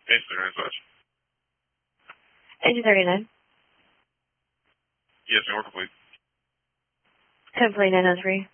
Basically, and such. 1839. Yes, and we're complete. 104903.